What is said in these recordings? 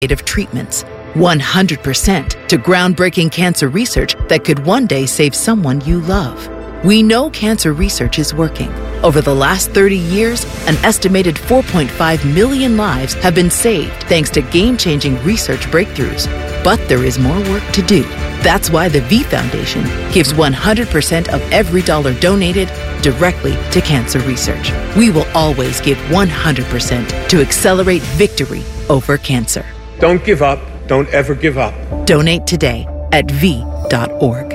innovative treatments. 100% to groundbreaking cancer research that could one day save someone you love. We know cancer research is working. Over the last 30 years, an estimated 4.5 million lives have been saved thanks to game-changing research breakthroughs. But there is more work to do. That's why the V Foundation gives 100% of every dollar donated directly to cancer research. We will always give 100% to accelerate victory over cancer. Don't give up. Don't ever give up. Donate today at v.org.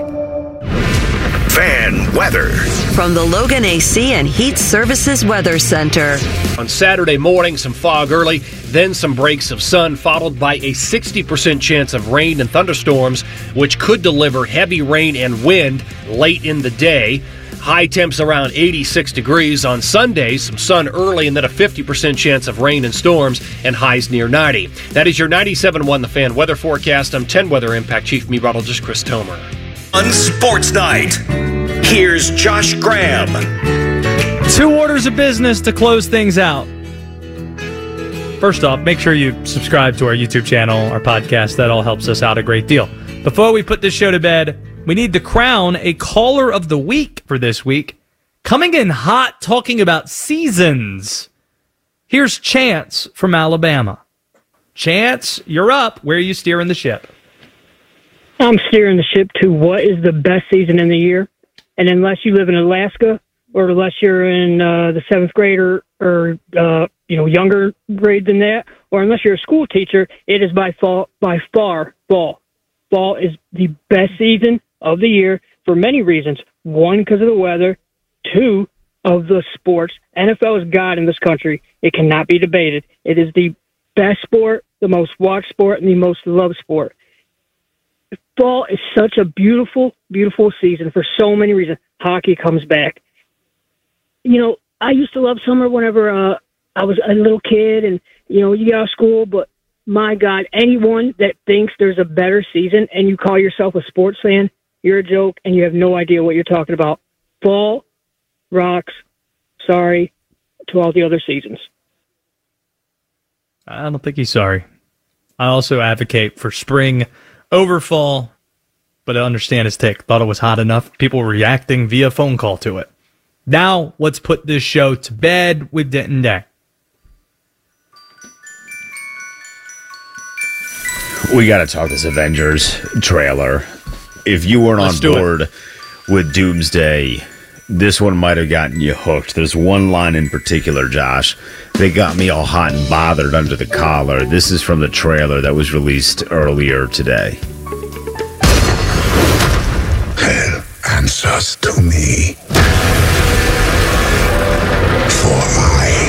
Fan weather from the Logan AC and Heat Services Weather Center. On Saturday morning, some fog early, then some breaks of sun, followed by a 60% chance of rain and thunderstorms, which could deliver heavy rain and wind late in the day. High temps around 86 degrees. On Sunday, some sun early and then a 50% chance of rain and storms and highs near 90. That is your 97.1 The Fan weather forecast. I'm 10 Weather Impact Chief Meteorologist Chris Tomer. on Sports Night. Here's Josh Graham. 2 orders of business to close things out. First off, make sure you subscribe to our YouTube channel, our podcast. That all helps us out a great deal. Before we put this show to bed, we need to crown a caller of the week for this week. Coming in hot, talking about seasons. Here's Chance from Alabama. Chance, you're up. Where are you steering the ship? I'm steering the ship to what is the best season in the year. And unless you live in Alaska, or unless you're in the 7th grade or younger grade than that, or unless you're a school teacher, it is by far fall. Fall is the best season of the year for many reasons. 1, because of the weather. 2, of the sports. NFL is God in this country. It cannot be debated. It is the best sport, the most watched sport, and the most loved sport. Fall is such a beautiful, beautiful season for so many reasons. Hockey comes back. You know, I used to love summer whenever I was a little kid and, you get out of school, but my God, anyone that thinks there's a better season and you call yourself a sports fan, you're a joke and you have no idea what you're talking about. Fall rocks. Sorry to all the other seasons. I don't think he's sorry. I also advocate for spring over fall, but I understand his take. Thought it was hot enough. People were reacting via phone call to it. Now, let's put this show to bed with Denton Day. We got to talk this Avengers trailer. If you weren't on board with Doomsday, this one might have gotten you hooked. There's one line in particular, Josh, that got me all hot and bothered under the collar. This is from the trailer that was released earlier today. Hell answers to me, for I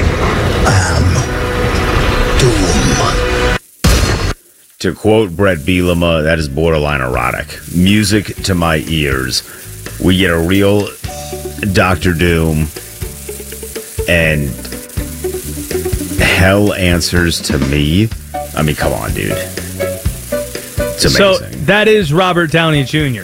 am Doom. To quote Brett Bielema, that is borderline erotic. Music to my ears. We get a real Dr. Doom, and hell answers to me. I mean, come on, dude. It's amazing. So that is Robert Downey Jr.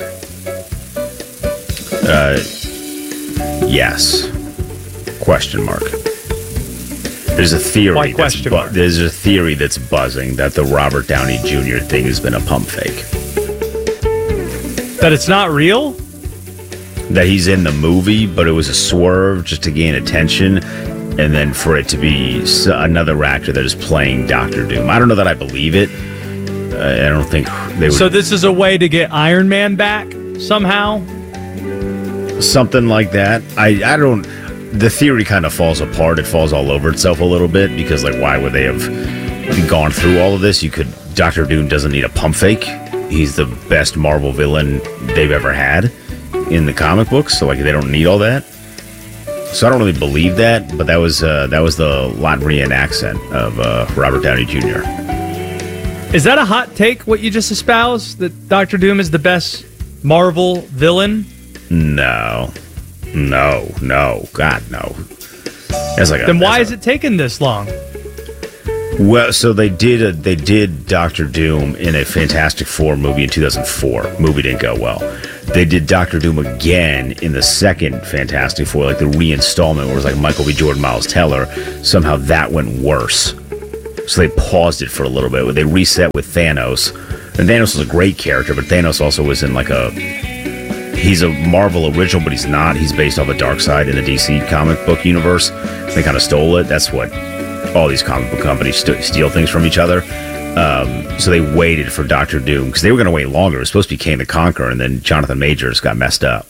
Yes. Question mark. There's a theory. Why question mark? There's a theory that's buzzing that the Robert Downey Jr. thing has been a pump fake. That it's not real? That he's in the movie, but it was a swerve just to gain attention, and then for it to be another actor that is playing Dr. Doom. I don't know that I believe it. I don't think they would. So this is a way to get Iron Man back somehow? Something like that. I don't... The theory kind of falls apart. It falls all over itself a little bit, because, why would they have gone through all of this? Dr. Doom doesn't need a pump fake. He's the best Marvel villain they've ever had in the comic books, so they don't need all that. So I don't really believe that, but that was the Latvian accent of Robert Downey Jr. Is that a hot take, what you just espoused, that Dr. Doom is the best Marvel villain? No, God, no. Then why is it taking this long? Well, so they did Dr. Doom in a Fantastic Four movie in 2004. Movie didn't go well. They did Dr. Doom again in the second Fantastic Four, the reinstallment where it was Michael B. Jordan, Miles Teller. Somehow that went worse. So they paused it for a little bit. They reset with Thanos. And Thanos was a great character, but Thanos also was in he's a Marvel original, but he's not. He's based off of Darkseid in the DC comic book universe. They kind of stole it. That's what all these comic book companies steal things from each other. So they waited for Doctor Doom because they were going to wait longer. It was supposed to be Kang the Conqueror, and then Jonathan Majors got messed up.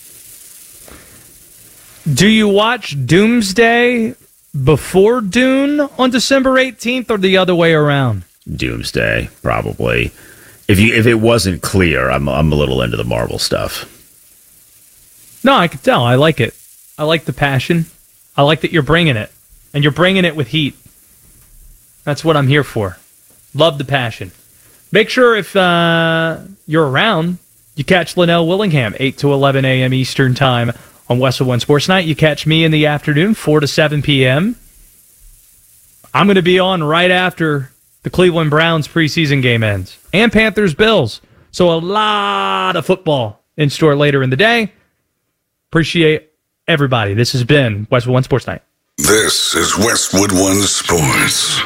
Do you watch Doomsday before Dune on December 18th or the other way around? Doomsday, probably. If it wasn't clear, I'm a little into the Marvel stuff. No, I can tell. I like it. I like the passion. I like that you're bringing it. And you're bringing it with heat. That's what I'm here for. Love the passion. Make sure if you're around, you catch Linnell Willingham, 8 to 11 a.m. Eastern Time on Westwood One Sports Night. You catch me in the afternoon, 4 to 7 p.m. I'm going to be on right after the Cleveland Browns preseason game ends. And Panthers-Bills. So a lot of football in store later in the day. Appreciate everybody. This has been Westwood One Sports Night. This is Westwood One Sports.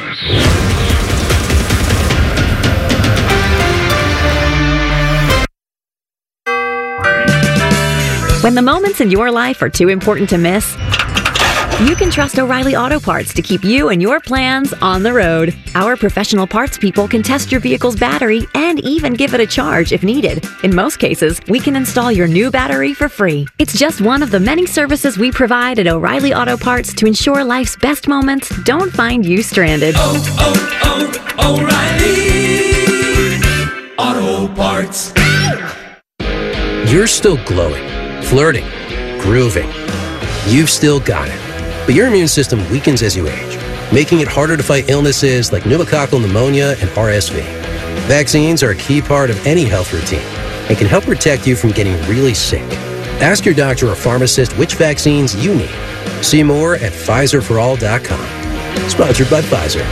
When the moments in your life are too important to miss, you can trust O'Reilly Auto Parts to keep you and your plans on the road. Our professional parts people can test your vehicle's battery and even give it a charge if needed. In most cases, we can install your new battery for free. It's just one of the many services we provide at O'Reilly Auto Parts to ensure life's best moments don't find you stranded. O'Reilly Auto Parts. You're still glowing, flirting, grooving. You've still got it. But your immune system weakens as you age, making it harder to fight illnesses like pneumococcal pneumonia and RSV. Vaccines are a key part of any health routine and can help protect you from getting really sick. Ask your doctor or pharmacist which vaccines you need. See more at PfizerForAll.com. Sponsored by Pfizer.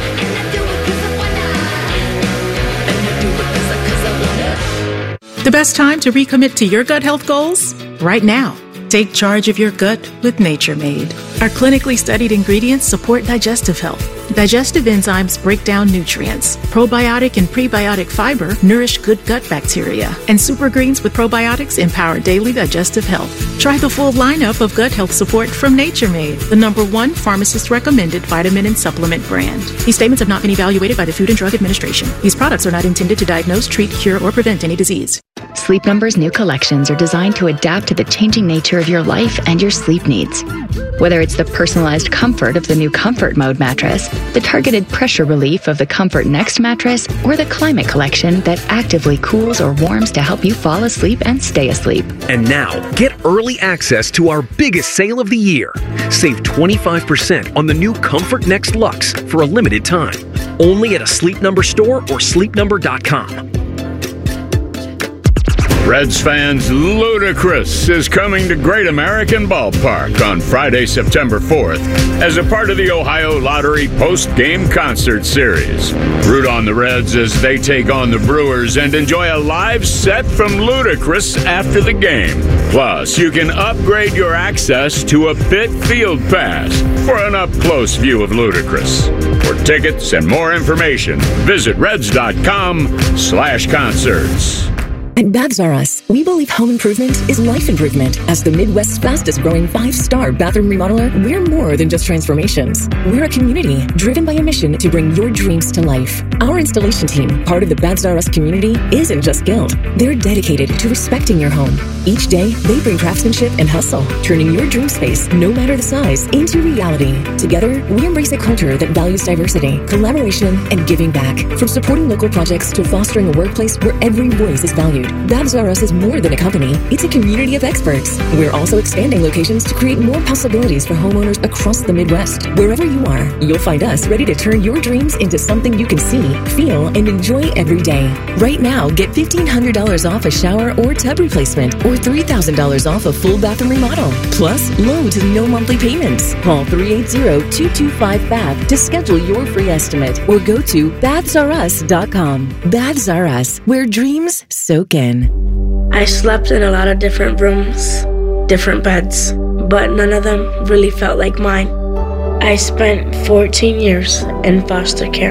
The best time to recommit to your gut health goals? Right now. Take charge of your gut with Nature Made. Our clinically studied ingredients support digestive health. Digestive enzymes break down nutrients. Probiotic and prebiotic fiber nourish good gut bacteria. And super greens with probiotics empower daily digestive health. Try the full lineup of gut health support from Nature Made, the #1 pharmacist-recommended vitamin and supplement brand. These statements have not been evaluated by the Food and Drug Administration. These products are not intended to diagnose, treat, cure, or prevent any disease. Sleep Number's new collections are designed to adapt to the changing nature of your life and your sleep needs. Whether it's the personalized comfort of the new Comfort Mode mattress, the targeted pressure relief of the Comfort Next mattress, or the Climate Collection that actively cools or warms to help you fall asleep and stay asleep. And now, get early access to our biggest sale of the year. Save 25% on the new Comfort Next Luxe for a limited time. Only at a Sleep Number store or sleepnumber.com. Reds fans, Ludacris is coming to Great American Ballpark on Friday, September 4th as a part of the Ohio Lottery post-game concert series. Root on the Reds as they take on the Brewers and enjoy a live set from Ludacris after the game. Plus, you can upgrade your access to a Pit Field Pass for an up-close view of Ludacris. For tickets and more information, visit reds.com/concerts. At Baths R Us, we believe home improvement is life improvement. As the Midwest's fastest growing 5-star bathroom remodeler, we're more than just transformations. We're a community driven by a mission to bring your dreams to life. Our installation team, part of the Baths R Us community, isn't just skilled. They're dedicated to respecting your home. Each day, they bring craftsmanship and hustle, turning your dream space, no matter the size, into reality. Together, we embrace a culture that values diversity, collaboration, and giving back. From supporting local projects to fostering a workplace where every voice is valued. Baths R Us is more than a company. It's a community of experts. We're also expanding locations to create more possibilities for homeowners across the Midwest. Wherever you are, you'll find us ready to turn your dreams into something you can see, feel, and enjoy every day. Right now, get $1,500 off a shower or tub replacement or $3,000 off a full bathroom remodel. Plus, low to no monthly payments. Call 380-225-BATH to schedule your free estimate or go to bathsrus.com. Baths R Us, where dreams soak in. I slept in a lot of different rooms, different beds, but none of them really felt like mine. I spent 14 years in foster care.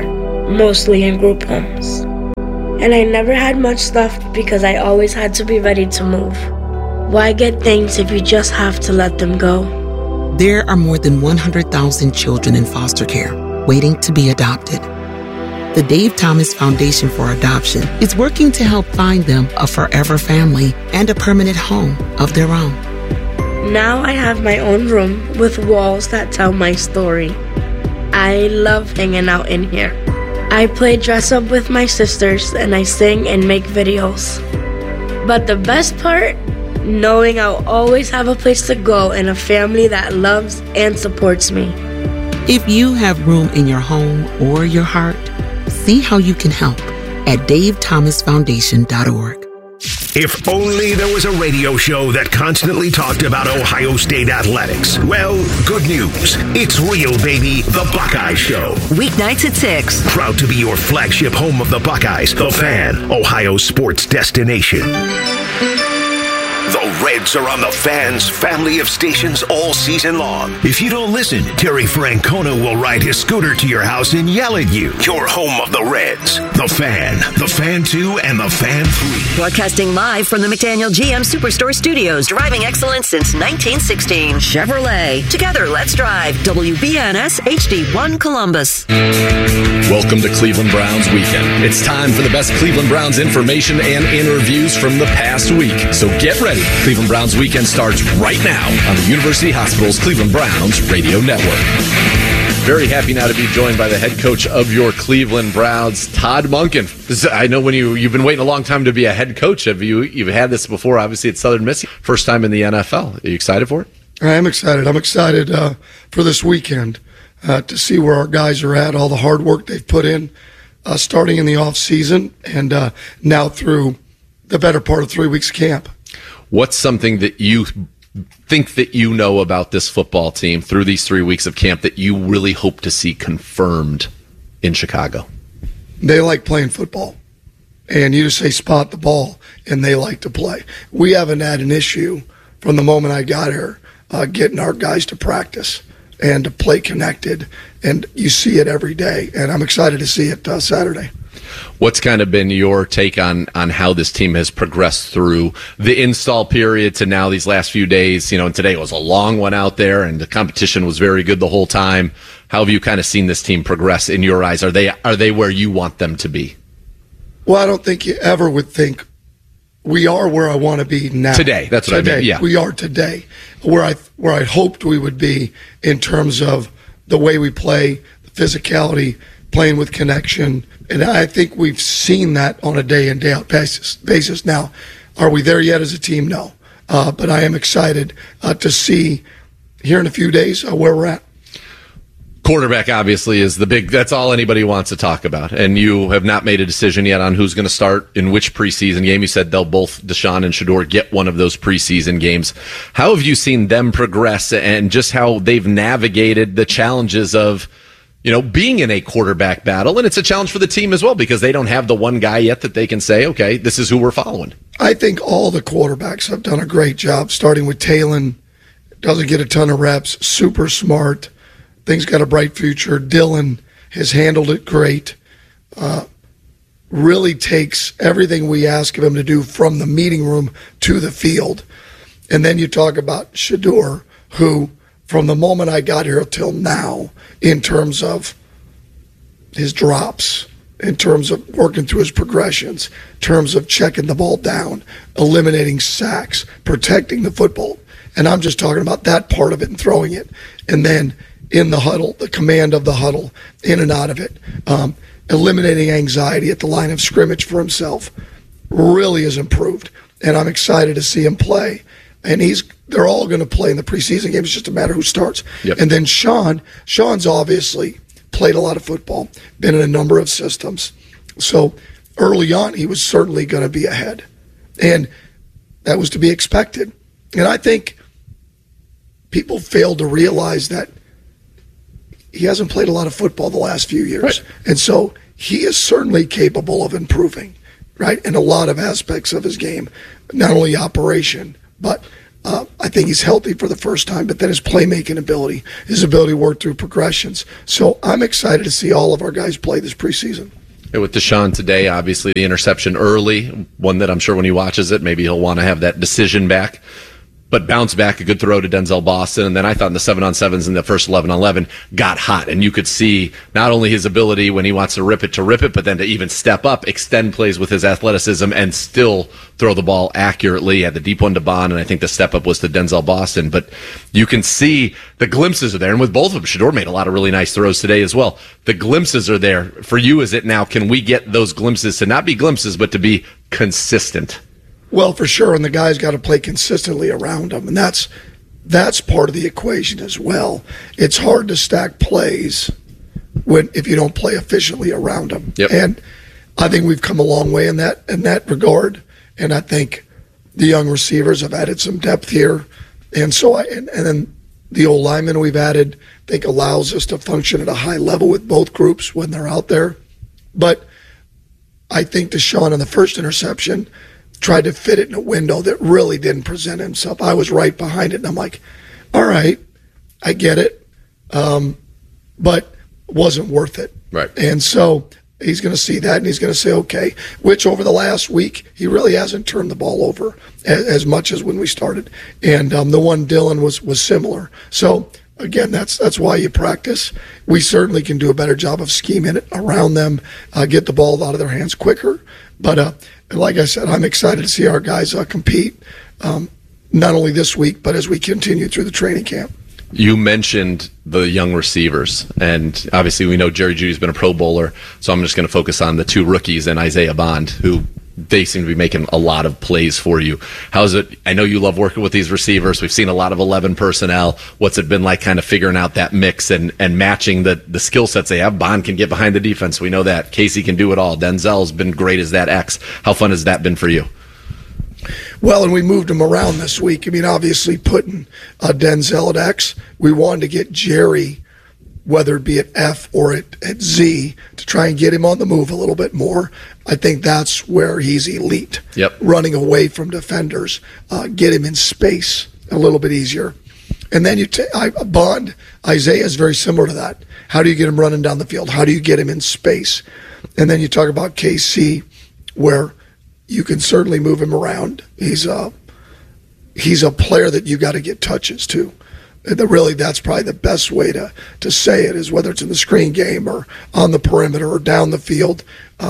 mostly in group homes. And I never had much left because I always had to be ready to move. Why get things if you just have to let them go? There are more than 100,000 children in foster care waiting to be adopted. The Dave Thomas Foundation for Adoption is working to help find them a forever family and a permanent home of their own. Now I have my own room with walls that tell my story. I love hanging out in here. I play dress up with my sisters and I sing and make videos. But the best part? Knowing I'll always have a place to go and a family that loves and supports me. If you have room in your home or your heart, see how you can help at davethomasfoundation.org. If only there was a radio show that constantly talked about Ohio State athletics. Well, good news. It's real, baby. The Buckeye Show. Weeknights at 6. Proud to be your flagship home of the Buckeyes, The Fan, Ohio sports destination. The Reds are on the Fan's family of stations all season long. If you don't listen, Terry Francona will ride his scooter to your house and yell at you. Your home of the Reds. The Fan 2, and The Fan 3. Broadcasting live from the McDaniel GM Superstore Studios. Driving excellence since 1916. Chevrolet. Together, let's drive. WBNS HD1 Columbus. Welcome to Cleveland Browns Weekend. It's time for the best Cleveland Browns information and interviews from the past week. So get ready. Cleveland Browns Weekend starts right now on the University Hospital's Cleveland Browns Radio Network. Very happy now to be joined by the head coach of your Cleveland Browns, Todd Monken. I know when you've been waiting a long time to be a head coach. You've had this before, obviously, at Southern Miss. First time in the NFL. Are you excited for it? I am excited. I'm excited for this weekend to see where our guys are at, all the hard work they've put in, starting in the off season and now through the better part of 3 weeks camp. What's something that you think that you know about this football team through these 3 weeks of camp that you really hope to see confirmed in Chicago? They like playing football. And you just say spot the ball, and they like to play. We haven't had an issue from the moment I got here getting our guys to practice and to play connected. And you see it every day. And I'm excited to see it Saturday. What's kind of been your take on how this team has progressed through the install period to now these last few days? And today was a long one out there, and the competition was very good the whole time. How have you kind of seen this team progress in your eyes? Are they where you want them to be? Well, I don't think you ever would think we are where I want to be now. Today, that's what I mean. Yeah, we are today where I hoped we would be in terms of the way we play, the physicality, playing with connection. And I think we've seen that on a day-in, day-out basis. Now, are we there yet as a team? No. But I am excited to see here in a few days where we're at. Quarterback, obviously, is that's all anybody wants to talk about. And you have not made a decision yet on who's going to start in which preseason game. You said they'll both, Deshaun and Shedeur, get one of those preseason games. How have you seen them progress and just how they've navigated the challenges of being in a quarterback battle? And it's a challenge for the team as well because they don't have the one guy yet that they can say, okay, this is who we're following. I think all the quarterbacks have done a great job, starting with Talon. Doesn't get a ton of reps, super smart. Thing's got a bright future. Dylan has handled it great. Really takes everything we ask of him to do from the meeting room to the field. And then you talk about Shedeur, who from the moment I got here till now, in terms of his drops, in terms of working through his progressions, in terms of checking the ball down, eliminating sacks, protecting the football. And I'm just talking about that part of it and throwing it. And then in the huddle, the command of the huddle, in and out of it, eliminating anxiety at the line of scrimmage for himself, really has improved. And I'm excited to see him play. And they're all going to play in the preseason game. It's just a matter who starts. Yep. And then Sean's obviously played a lot of football, been in a number of systems. So early on, he was certainly going to be ahead. And that was to be expected. And I think people fail to realize that he hasn't played a lot of football the last few years. Right. And so he is certainly capable of improving, right, in a lot of aspects of his game, not only operation, but I think he's healthy for the first time, but then his playmaking ability, his ability to work through progressions. So I'm excited to see all of our guys play this preseason. With Deshaun today, obviously the interception early, one that I'm sure when he watches it, maybe he'll want to have that decision back. But bounce back, a good throw to Denzel Boston. And then I thought in the 7-on-7s in the first 11-on-11 got hot. And you could see not only his ability when he wants to rip it, but then to even step up, extend plays with his athleticism, and still throw the ball accurately. Had the deep one to Bond, and I think the step up was to Denzel Boston. But you can see the glimpses are there. And with both of them, Shedeur made a lot of really nice throws today as well. The glimpses are there. For you, is it now, can we get those glimpses to not be glimpses, but to be consistent? Well, for sure, and the guys got to play consistently around them, and that's part of the equation as well. It's hard to stack plays if you don't play efficiently around them. Yep. And I think we've come a long way in that regard, and I think the young receivers have added some depth here, and so and then the old linemen we've added, I think, allows us to function at a high level with both groups when they're out there. But I think Deshaun on the first interception tried to fit it in a window that really didn't present himself. I was right behind it, and I'm like, all right, I get it, but it wasn't worth it. Right. And so he's going to see that, and he's going to say, okay, which over the last week, he really hasn't turned the ball over as much as when we started. And the one Dylan was similar. So, again, that's why you practice. We certainly can do a better job of scheming it around them, get the ball out of their hands quicker. But like I said, I'm excited to see our guys compete, not only this week, but as we continue through the training camp. You mentioned the young receivers, and obviously we know Jerry Jeudy's been a Pro Bowler, so I'm just going to focus on the two rookies and Isaiah Bond, who they seem to be making a lot of plays for you. How's it? I know you love working with these receivers. We've seen a lot of 11 personnel. What's it been like kind of figuring out that mix and matching the skill sets they have? Bond can get behind the defense. We know that. Casey can do it all. Denzel's been great as that X. How fun has that been for you? Well, and we moved him around this week. I mean, obviously putting Denzel at X, we wanted to get Jerry, whether it be at F or at Z, to try and get him on the move a little bit more. I think that's where he's elite. Yep. Running away from defenders, get him in space a little bit easier. And then Bond, Isaiah is very similar to that. How do you get him running down the field? How do you get him in space? And then you talk about KC, where you can certainly move him around. He's a player that you got to get touches to. Really, that's probably the best way to say it, is whether it's in the screen game or on the perimeter or down the field.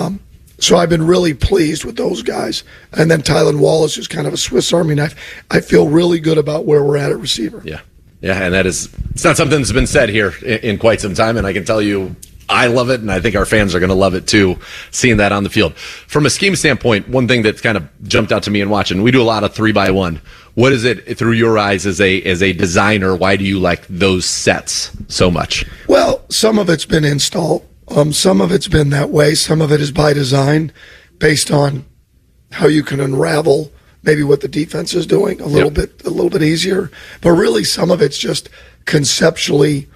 So I've been really pleased with those guys. And then Tylan Wallace is kind of a Swiss Army knife. I feel really good about where we're at receiver. Yeah, and it's not something that's been said here in quite some time, and I can tell you I love it, and I think our fans are going to love it too, seeing that on the field. From a scheme standpoint, one thing that's kind of jumped out to me in watching, we do a lot of 3x1. What is it through your eyes as a designer? Why do you like those sets so much? Well, some of it's been install. Some of it's been that way. Some of it is by design, based on how you can unravel maybe what the defense is doing a little bit easier. But really, some of it's just conceptually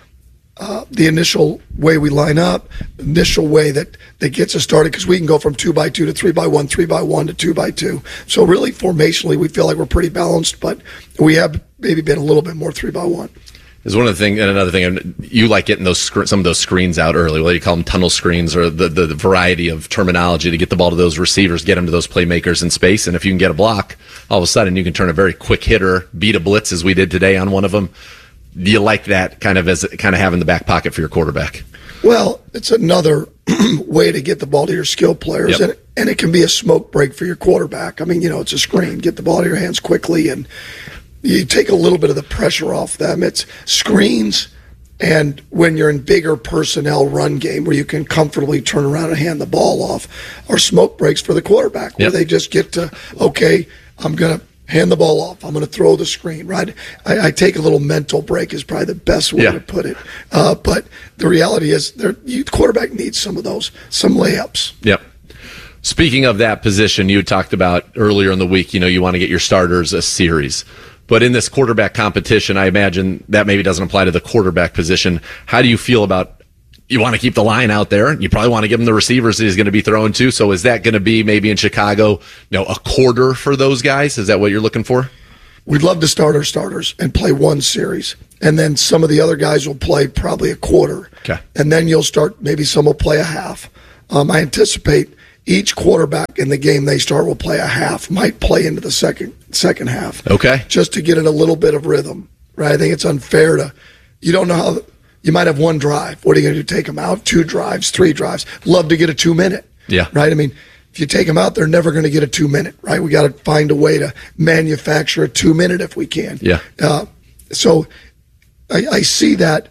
the initial way we line up, initial way that gets us started, because we can go from 2x2 to 3x1, 3x1 to 2x2. So really, formationally, we feel like we're pretty balanced, but we have maybe been a little bit more 3x1. Is one of the things, and another thing, you like getting those some of those screens out early, whether you call them tunnel screens or the variety of terminology to get the ball to those receivers, get them to those playmakers in space. And if you can get a block, all of a sudden you can turn a very quick hitter, beat a blitz as we did today on one of them. Do you like that kind of having the back pocket for your quarterback? Well, it's another way to get the ball to your skill players, and it can be a smoke break for your quarterback. I mean, it's a screen. Get the ball to your hands quickly, and you take a little bit of the pressure off them. It's screens, and when you're in bigger personnel run game where you can comfortably turn around and hand the ball off, are smoke breaks for the quarterback, where they just get to, okay, I'm going to hand the ball off. I'm going to throw the screen, right? I take a little mental break is probably the best way to put it. But the reality is the quarterback needs some of those, some layups. Yep. Speaking of that position, you talked about earlier in the week, you want to get your starters a series. But in this quarterback competition, I imagine that maybe doesn't apply to the quarterback position. How do you feel about, you want to keep the line out there? You probably want to give him the receivers that he's going to be throwing to. So is that going to be maybe in Chicago, a quarter for those guys? Is that what you're looking for? we'd love to start our starters and play one series. And then some of the other guys will play probably a quarter. Okay. And then you'll start, maybe some will play a half. I anticipate each quarterback in the game they start will play a half, might play into the second half. Okay. Just to get in a little bit of rhythm, right? I think it's unfair you don't know how, you might have one drive. What are you going to do? Take them out? 2 drives, 3 drives. Love to get a 2-minute. Yeah. Right? I mean, if you take them out, they're never going to get a 2-minute, right? We got to find a way to manufacture a 2-minute if we can. Yeah. So I see that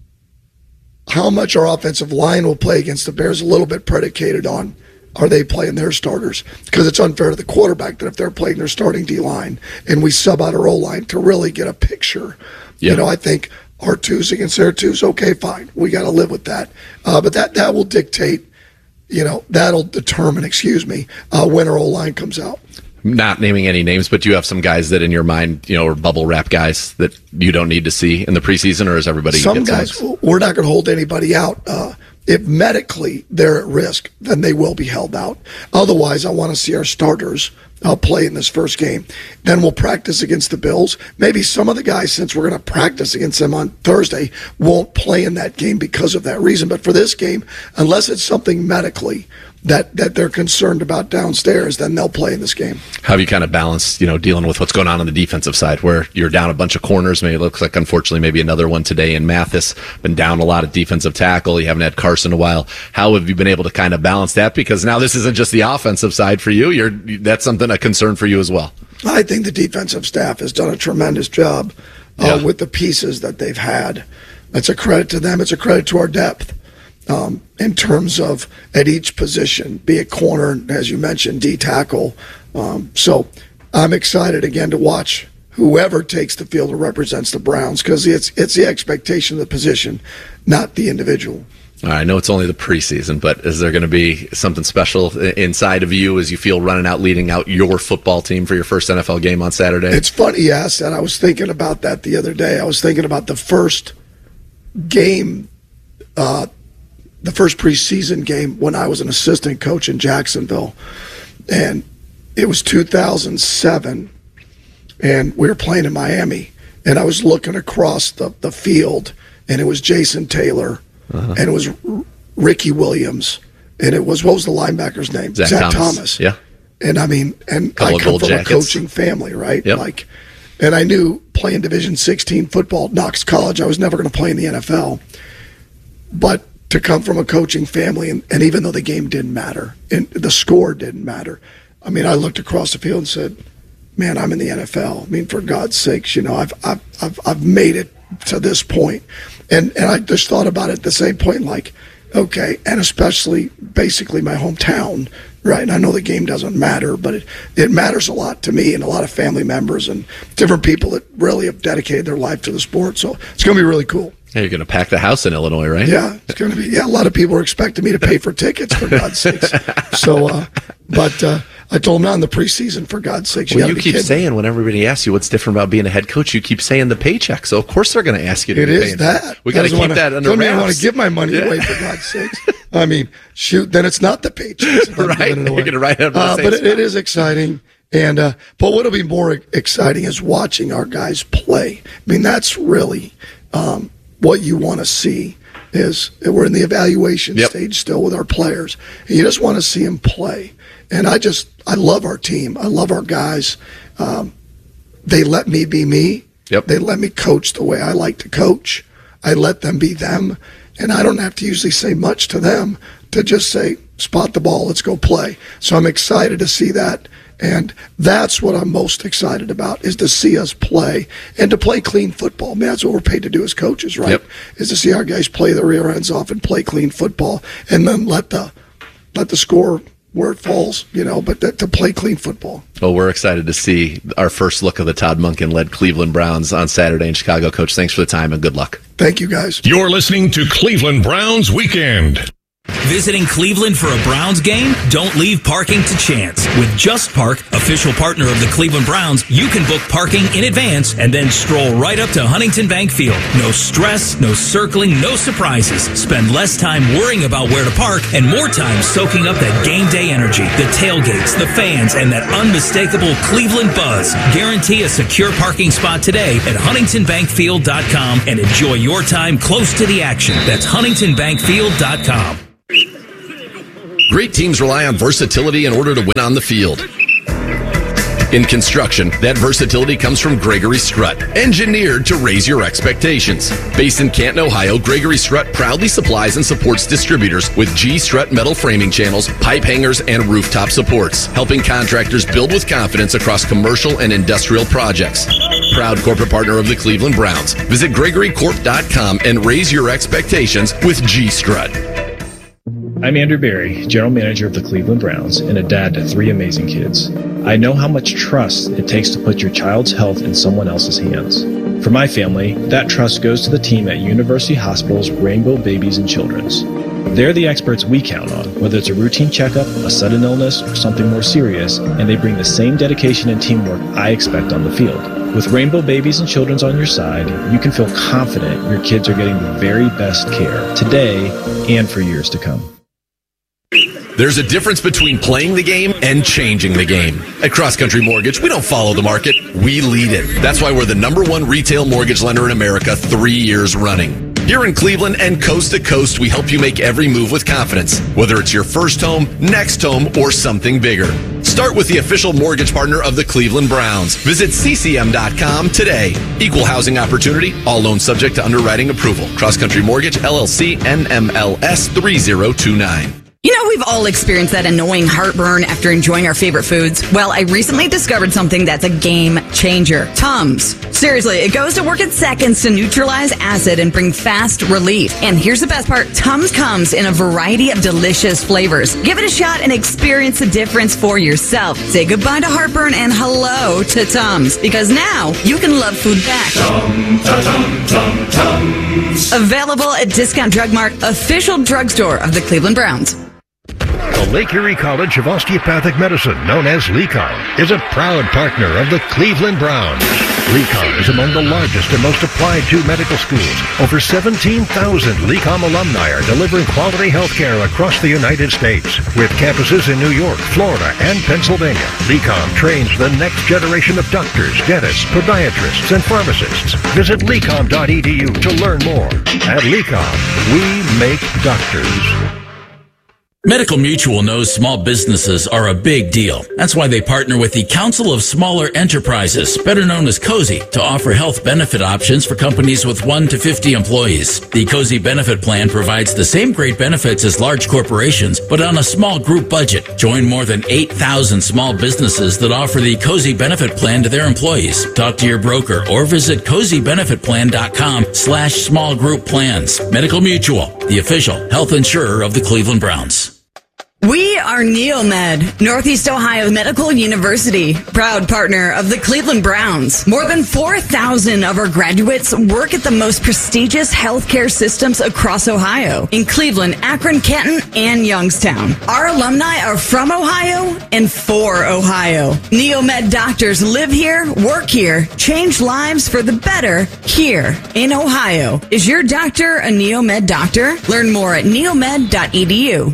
how much our offensive line will play against the Bears a little bit predicated on are they playing their starters? Because it's unfair to the quarterback that if they're playing their starting D-line and we sub out our O-line to really get a picture. Yeah. You know, I think our 2s against their 2s, okay, fine. We got to live with that. But that will dictate, that'll determine, when our O-line comes out. Not naming any names, but do you have some guys that in your mind, are bubble wrap guys that you don't need to see in the preseason, or is everybody? Some guys, we're not going to hold anybody out. If medically they're at risk, then they will be held out. Otherwise, I want to see our starters play in this first game. Then we'll practice against the Bills. Maybe some of the guys, since we're going to practice against them on Thursday, won't play in that game because of that reason. But for this game, unless it's something medically that they're concerned about downstairs, then they'll play in this game. How have you kind of balanced, dealing with what's going on the defensive side, where you're down a bunch of corners? Maybe it looks like, unfortunately, maybe another one today in Mathis. Been down a lot of defensive tackle. You haven't had Carson in a while. How have you been able to kind of balance that? Because now this isn't just the offensive side for you. That's something, a concern for you as well. I think the defensive staff has done a tremendous job with the pieces that they've had. That's a credit to them. It's a credit to our depth. In terms of at each position, be it corner, as you mentioned, D tackle. So I'm excited again to watch whoever takes the field and represents the Browns, because it's the expectation of the position, not the individual. All right, I know it's only the preseason, but is there going to be something special inside of you as you feel running out, leading out your football team for your first NFL game on Saturday? It's funny you asked that. I was thinking about that the other day. I was thinking about the first game, the first preseason game when I was an assistant coach in Jacksonville. And it was 2007, and we were playing in Miami. And I was looking across the field, and it was Jason Taylor, and it was Ricky Williams, and it was, what was the linebacker's name? Zach Thomas. Yeah. And I mean, and I come from a coaching family, right? Yep. And I knew playing Division 16 football at Knox College, I was never going to play in the NFL. But to come from a coaching family, and even though the game didn't matter, and the score didn't matter, I mean, I looked across the field and said, man, I'm in the NFL. I mean, for God's sakes, I've made it to this point. And I just thought about it at the same point, like, okay, and especially basically my hometown, right? And I know the game doesn't matter, but it matters a lot to me and a lot of family members and different people that really have dedicated their life to the sport. So it's going to be really cool. Hey, you're going to pack the house in Illinois, right? Yeah, it's going to be. Yeah, a lot of people are expecting me to pay for tickets, for God's sakes. So, but I told them not in the preseason, for God's sakes. Well, you keep saying, when everybody asks you what's different about being a head coach, you keep saying the paycheck. So, of course, they're going to ask you to be paying. It is that. We got to keep that under wraps. I want to give my money away, for God's sakes. I mean, shoot, then it's not the paychecks. Right. You're going to write it up. But it is exciting. And but what'll be more exciting is watching our guys play. I mean, that's really what you want to see. Is we're in the evaluation stage still with our players. And you just want to see them play. And I love our team. I love our guys. They let me be me. Yep. They let me coach the way I like to coach. I let them be them. And I don't have to usually say much to them, to just say, spot the ball, let's go play. So I'm excited to see that. And that's what I'm most excited about, is to see us play and to play clean football. I mean, that's what we're paid to do as coaches, right? Yep. Is to see our guys play their rear ends off and play clean football, and then let the score where it falls, but to play clean football. Well, we're excited to see our first look of the Todd Monken-led Cleveland Browns on Saturday in Chicago. Coach, thanks for the time and good luck. Thank you, guys. You're listening to Cleveland Browns Weekend. Visiting Cleveland for a Browns game? Don't leave parking to chance. With Just Park, official partner of the Cleveland Browns, you can book parking in advance and then stroll right up to Huntington Bank Field. No stress, no circling, no surprises. Spend less time worrying about where to park and more time soaking up that game day energy, the tailgates, the fans, and that unmistakable Cleveland buzz. Guarantee a secure parking spot today at huntingtonbankfield.com and enjoy your time close to the action. That's huntingtonbankfield.com. Great teams rely on versatility in order to win on the field. In construction, that versatility comes from Gregory Strut, engineered to raise your expectations. Based in Canton, Ohio, Gregory Strut proudly supplies and supports distributors with G-Strut metal framing channels, pipe hangers, and rooftop supports, helping contractors build with confidence across commercial and industrial projects. Proud corporate partner of the Cleveland Browns. Visit GregoryCorp.com and raise your expectations with G-Strut. I'm Andrew Berry, General Manager of the Cleveland Browns and a dad to 3 amazing kids. I know how much trust it takes to put your child's health in someone else's hands. For my family, that trust goes to the team at University Hospital's Rainbow Babies and Children's. They're the experts we count on, whether it's a routine checkup, a sudden illness, or something more serious, and they bring the same dedication and teamwork I expect on the field. With Rainbow Babies and Children's on your side, you can feel confident your kids are getting the very best care today and for years to come. There's a difference between playing the game and changing the game. At Cross Country Mortgage, we don't follow the market, we lead it. That's why we're the #1 retail mortgage lender in America 3 years running. Here in Cleveland and coast to coast, we help you make every move with confidence, whether it's your first home, next home, or something bigger. Start with the official mortgage partner of the Cleveland Browns. Visit ccm.com today. Equal housing opportunity, all loans subject to underwriting approval. Cross Country Mortgage, LLC, NMLS 3029. You know, we've all experienced that annoying heartburn after enjoying our favorite foods. Well, I recently discovered something that's a game changer. Tums. Seriously, it goes to work in seconds to neutralize acid and bring fast relief. And here's the best part. Tums comes in a variety of delicious flavors. Give it a shot and experience the difference for yourself. Say goodbye to heartburn and hello to Tums. Because now you can love food back. Tums. Available at Discount Drug Mart, official drugstore of the Cleveland Browns. The Lake Erie College of Osteopathic Medicine, known as LECOM, is a proud partner of the Cleveland Browns. LECOM is among the largest and most applied to medical schools. Over 17,000 LECOM alumni are delivering quality health care across the United States. With campuses in New York, Florida, and Pennsylvania, LECOM trains the next generation of doctors, dentists, podiatrists, and pharmacists. Visit lecom.edu to learn more. At LECOM, we make doctors. Medical Mutual knows small businesses are a big deal. That's why they partner with the Council of Smaller Enterprises, better known as COSI, to offer health benefit options for companies with 1 to 50 employees. The COSI benefit plan provides the same great benefits as large corporations, but on a small group budget. Join more than 8,000 small businesses that offer the COSI benefit plan to their employees. Talk to your broker or visit COSIbenefitplan.com/small group plans. Medical Mutual, the official health insurer of the Cleveland Browns. We are Neomed, Northeast Ohio Medical University, proud partner of the Cleveland Browns. More than 4,000 of our graduates work at the most prestigious healthcare systems across Ohio, in Cleveland, Akron, Canton, and Youngstown. Our alumni are from Ohio and for Ohio. Neomed doctors live here, work here, change lives for the better here in Ohio. Is your doctor a Neomed doctor? Learn more at neomed.edu.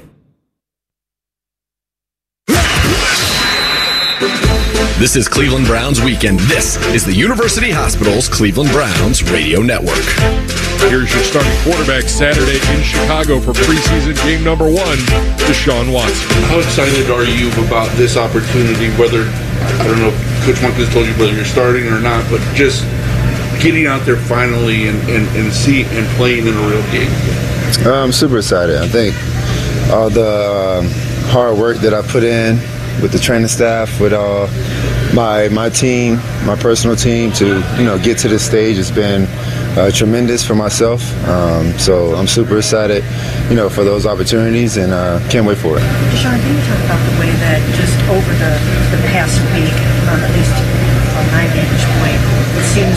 This is Cleveland Browns Weekend. This is the University Hospital's Cleveland Browns Radio Network. Here's your starting quarterback Saturday in Chicago for preseason game number 1, Deshaun Watson. How excited are you about this opportunity, whether, I don't know if Coach Monk has told you whether you're starting or not, but just getting out there finally and playing in a real game? I'm super excited. I think all the hard work that I put in with the training staff, with my team, my personal team, to get to this stage has been tremendous for myself. So I'm super excited, for those opportunities, and can't wait for it. Deshaun, can you talk about the way that just over the past week, at least from my vantage point, it seems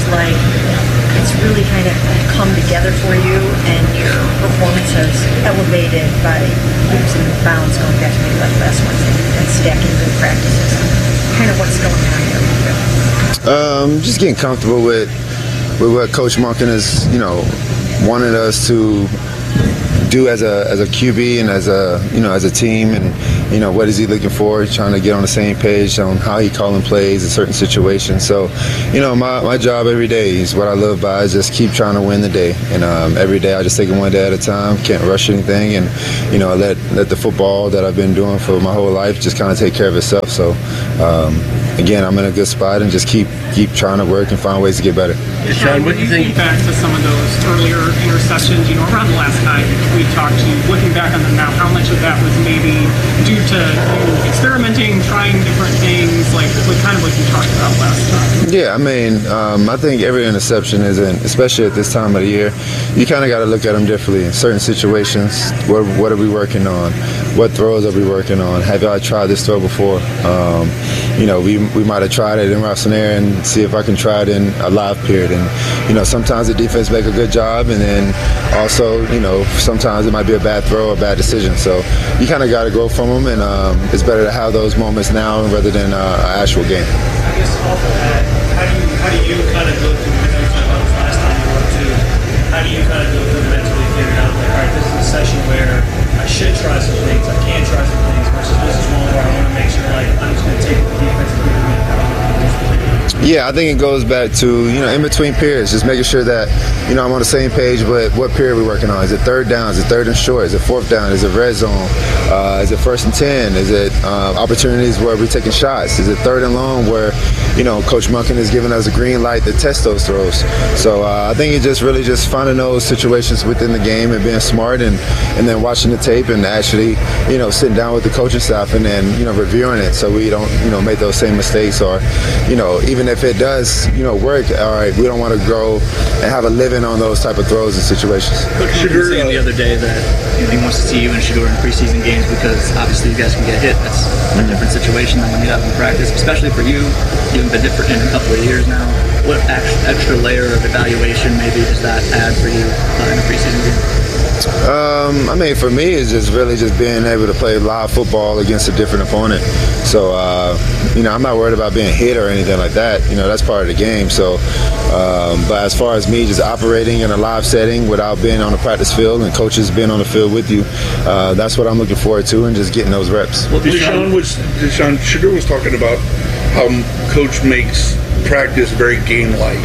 like it's really kind of come together for you and your performance has elevated by leaps and bounds going back to maybe like last Wednesday and stacking good practices? Kind of what's going on here with you? Just getting comfortable with what Coach Monken has, wanted us to do as a QB and as a team, and what is he looking for, trying to get on the same page on how he calling plays in certain situations. So my job every day is what I live by, is just keep trying to win the day, and every day I just take it one day at a time, can't rush anything, and let the football that I've been doing for my whole life just kind of take care of itself. So again, I'm in a good spot and just keep trying to work and find ways to get better. Sean, what do you think? Back to some of those earlier interceptions, around the last time we talked to you, looking back on them now, how much of that was maybe due to you experimenting, trying different things, like kind of like you talked about last time? Yeah, I think every interception isn't, especially at this time of the year, you kind of got to look at them differently. In certain situations, what are we working on? What throws are we working on? Have I tried this throw before? We might have tried it in Ross Air and see if I can try it in a live period. And sometimes the defense make a good job, and then also sometimes it might be a bad throw or a bad decision. So you kind of got to grow from them, and it's better to have those moments now rather than an actual game. I guess off of that, how do you kind of go through last time you were too? How do you kind of go through mentally figuring out like, all right, this is a session where I should try some things, I can try some things, versus this is one where I want to make sure like I'm just going to take the defense and give it. Yeah, I think it goes back to, in between periods, just making sure that, I'm on the same page with what period we're working on. Is it third down? Is it third and short? Is it fourth down? Is it red zone? Is it first and 10? Is it opportunities where we're taking shots? Is it third and long where, Coach Monken is giving us a green light to test those throws? So I think it's just really just finding those situations within the game and being smart and then watching the tape and actually, sitting down with the coaching staff and then, reviewing it so we don't, make those same mistakes, or, even if it does, work, all right, we don't want to grow and have a living on those type of throws and situations. Coach Monken was saying the other day that he wants to see you and Shedeur in preseason games because obviously you guys can get hit. That's a different situation than when you have in practice, especially for you. You've been different in a couple of years now. What extra layer of evaluation maybe does that add for you in a preseason game? For me, it's just really just being able to play live football against a different opponent. So, I'm not worried about being hit or anything like that. That's part of the game. So, but as far as me just operating in a live setting without being on the practice field and coaches being on the field with you, that's what I'm looking forward to, and just getting those reps. Well, Shedeur was talking about how Coach makes practice very game-like.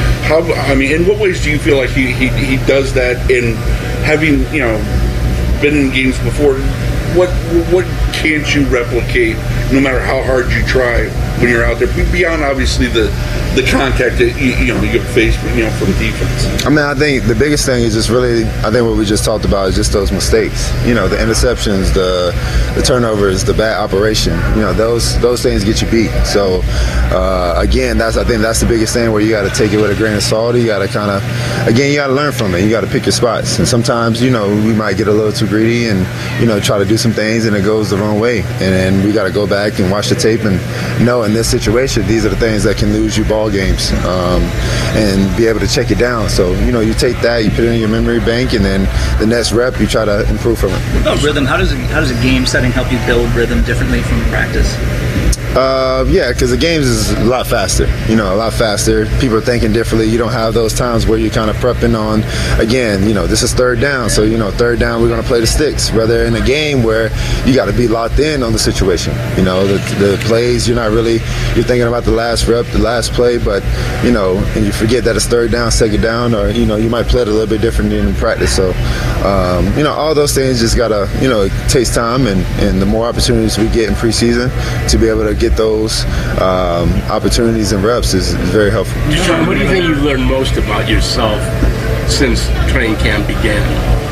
In what ways do you feel like he does that? In having been in games before, what can't you replicate no matter how hard you try when you're out there, beyond obviously the contact that you face from defense? I think the biggest thing is just really, what we just talked about is just those mistakes. The interceptions, the turnovers, the bad operation. Those things get you beat. So again, that's the biggest thing, where you got to take it with a grain of salt. You got to you got to learn from it. You got to pick your spots. And sometimes we might get a little too greedy and try to do some things and it goes the wrong way. And then we got to go back and watch the tape and know in this situation these are the things that can lose you ball games, and be able to check it down. So you take that, you put it in your memory bank, and then the next rep you try to improve from it. What about rhythm? How does a game setting help you build rhythm differently from practice? Because the games is a lot faster. A lot faster. People are thinking differently. You don't have those times where you're kind of prepping on, again, this is third down. So, third down, we're going to play the sticks. Rather in a game where you got to be locked in on the situation. The plays, you're thinking about the last rep, the last play, but, and you forget that it's third down, second down, or, you might play it a little bit different than in practice. So, all those things just got to, it takes time, and the more opportunities we get in preseason to be able to get those opportunities and reps is very helpful. Sean, what do you think you've learned most about yourself since training camp began?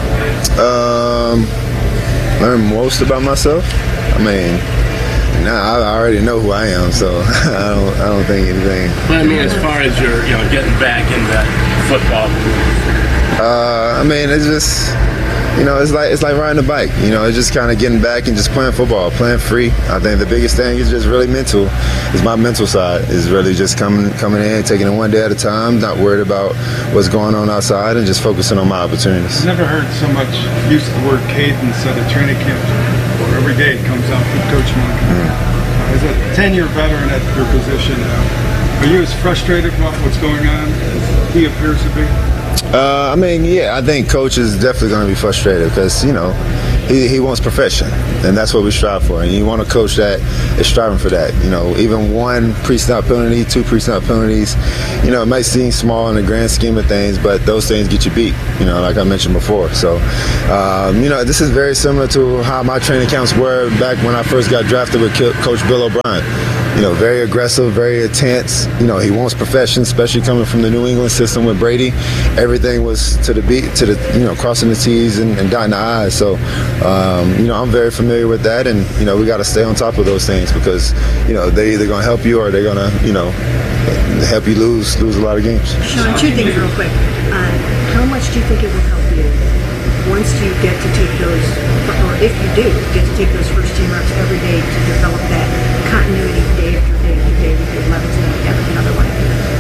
Learn most about myself? I already know who I am, so I don't think anything. But as far as you're getting back into football. It's just it's like riding a bike. It's just kind of getting back and just playing football, playing free. I think the biggest thing is just really mental. Is my mental side is really just coming in, taking it one day at a time, not worried about what's going on outside, and just focusing on my opportunities. I've never heard so much use of the word cadence at a training camp. Or every day it comes out from Coach Monk. As a 10-year veteran at your position now, are you as frustrated about what's going on as he appears to be? I think Coach is definitely going to be frustrated because, he wants perfection, and that's what we strive for. And you want a coach that is striving for that. Even one pre-snap penalty, 2 pre-snap penalties, it might seem small in the grand scheme of things, but those things get you beat, like I mentioned before. So, this is very similar to how my training camps were back when I first got drafted with Coach Bill O'Brien. Very aggressive, very intense. He wants perfection, especially coming from the New England system with Brady. Everything was to the beat, crossing the T's and dotting the I's. So, I'm very familiar with that, and we got to stay on top of those things because they're either going to help you or they're going to help you lose a lot of games. Sean, 2 things real quick. How much do you think it will help you once you get to take those, or if you do get to take those first team reps every day to develop that continuity day after day after day with your 11s and every another one?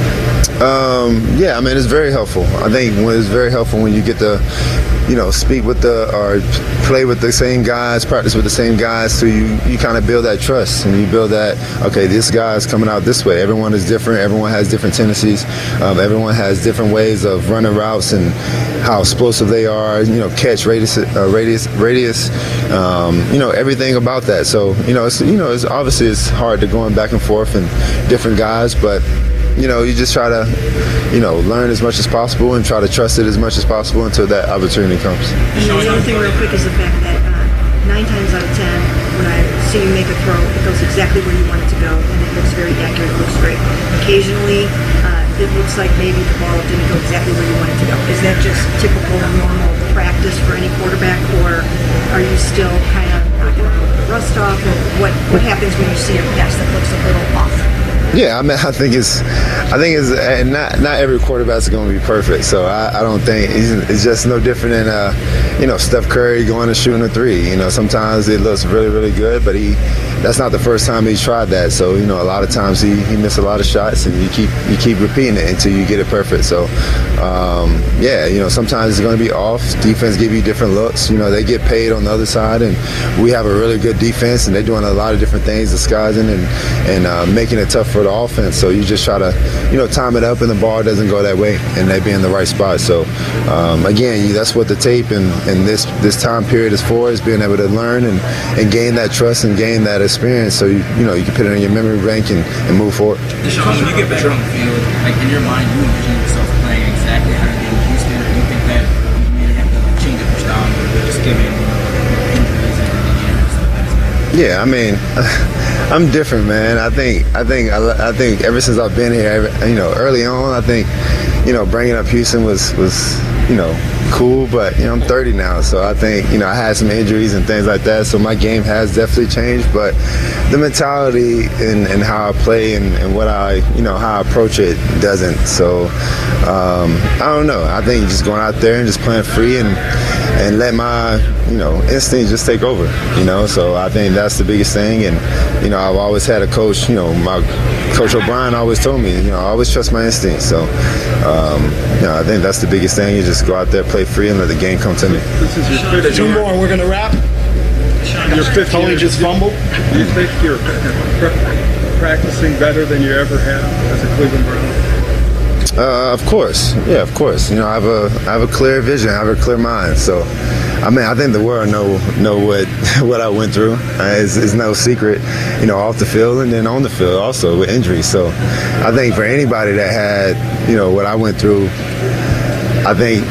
It's very helpful. I think it's very helpful when you get to, speak with or play with the same guys, practice with the same guys, so you kind of build that trust and you build that, okay, this guy is coming out this way. Everyone is different. Everyone has different tendencies. Everyone has different ways of running routes and how explosive they are, catch radius, everything about that. So, it's obviously it's hard to going back and forth and different guys, but you just try to, learn as much as possible and try to trust it as much as possible until that opportunity comes. And the other thing real quick is the fact that 9 times out of 10, when I see you make a throw, it goes exactly where you want it to go, and it looks very accurate, it looks great. Occasionally, it looks like maybe the ball didn't go exactly where you want it to go. Is that just typical, normal practice for any quarterback, or are you still kind of knocking the rust off? Or what happens when you see a pass that looks a little off? Yeah, I think it's and not every quarterback's going to be perfect. So I don't think it's just no different than Steph Curry going and shooting a 3. Sometimes it looks really, really good, but that's not the first time he's tried that. So a lot of times he missed a lot of shots, and you keep repeating it until you get it perfect. So sometimes it's going to be off. Defense give you different looks. They get paid on the other side, and we have a really good defense, and they're doing a lot of different things, disguising and making it tough for the offense. So you just try to time it up, and the ball doesn't go that way, and they be in the right spot. So again, that's what the tape and this time period is for, is being able to learn and gain that trust and gain that experience. So you can put it in your memory bank and move forward. Deshaun, when you get back on the field, like in your mind, you envision yourself playing exactly how you did in Houston, or do you think that you may have to change up your style a little bit, just given injuries and stuff? Yeah, I'm different, man. I think ever since I've been here, early on, I think, bringing up Houston was cool, but I'm 30 now, so I think I had some injuries and things like that, so my game has definitely changed, but the mentality and how I play and what I how I approach it doesn't. So I don't know. I think just going out there and just playing free and let my instinct just take over. So I think that's the biggest thing. And I've always had a coach. My Coach O'Brien always told me, I always trust my instincts. So I think that's the biggest thing. You just go out there, play free, and let the game come to me. This is your fifth. 2 more, and we're going to wrap. Your fifth. Tony just fumbled. Do you think you're practicing better than you ever have as a Cleveland Brown? Of course. Yeah, of course. I have a clear vision. I have a clear mind. So, I think the world know what I went through. It's no secret, off the field and then on the field also with injuries. So, I think for anybody that had, what I went through, I think,